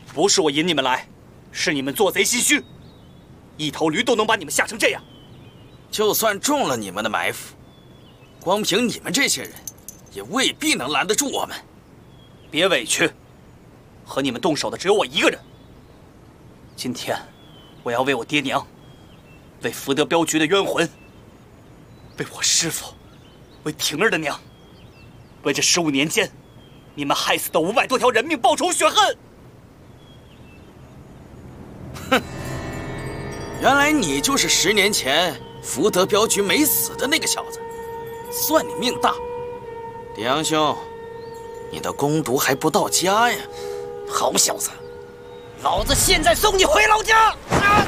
不是我引你们来，是你们做贼心虚。一头驴都能把你们吓成这样， 就算中了你们的埋伏，光凭你们这些人，也未必能拦得住我们。 别委屈，和你们动手的只有我一个人。今天，我要为我爹娘，为福德镖局的冤魂，为我师父，为婷儿的娘，为这15年间你们害死的500多条人命报仇雪恨。 哼，原来你就是10年前福德镖局没死的那个小子，算你命大。李阳兄，你的攻读还不到家呀！ 好小子，老子现在送你回老家！